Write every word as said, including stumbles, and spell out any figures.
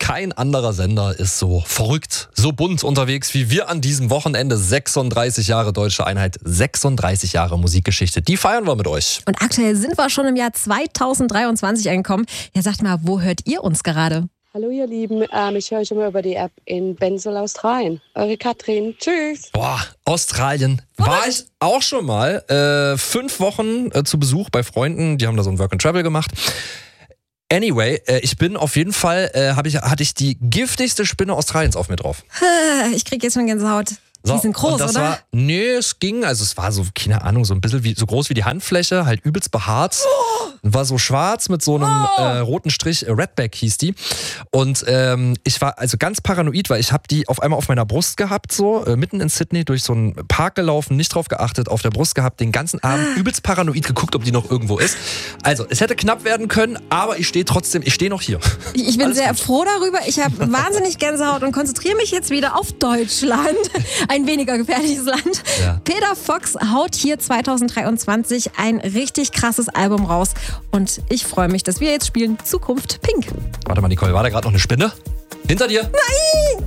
kein anderer Sender ist so verrückt, so bunt unterwegs wie wir an diesem Wochenende. sechsunddreißig Jahre Deutsche Einheit, sechsunddreißig Jahre Musikgeschichte. Die feiern wir mit euch. Und aktuell sind wir schon im Jahr zweitausenddreiundzwanzig angekommen. Ja, sagt mal, wo hört ihr uns gerade? Hallo ihr Lieben, ähm, ich höre euch immer über die App in Benzoll, Australien. Eure Katrin, tschüss. Boah, Australien. War ich auch schon mal. Äh, fünf Wochen äh, zu Besuch bei Freunden, die haben da so ein Work and Travel gemacht. Anyway, äh, ich bin auf jeden Fall, äh, hab ich, hatte ich die giftigste Spinne Australiens auf mir drauf. Ich krieg jetzt schon Gänsehaut. So, die sind groß, und das oder? War, nee, es ging, also es war so, keine Ahnung, so ein bisschen wie, so groß wie die Handfläche, halt übelst behaart. Oh. War so schwarz mit so einem oh. äh, roten Strich, äh, Redback hieß die. Und ähm, ich war also ganz paranoid, weil ich habe die auf einmal auf meiner Brust gehabt, so äh, mitten in Sydney durch so einen Park gelaufen, nicht drauf geachtet, auf der Brust gehabt, den ganzen Abend ah. übelst paranoid geguckt, ob die noch irgendwo ist. Also, es hätte knapp werden können, aber ich stehe trotzdem, ich stehe noch hier. Ich, ich bin Alles sehr gut. froh darüber. Ich habe wahnsinnig Gänsehaut und konzentriere mich jetzt wieder auf Deutschland. Ein weniger gefährliches Land. Ja. Peter Fox haut hier zweitausenddreiundzwanzig ein richtig krasses Album raus. Und ich freue mich, dass wir jetzt spielen Zukunft Pink. Warte mal, Nicole, war da gerade noch eine Spinne? Hinter dir? Nein!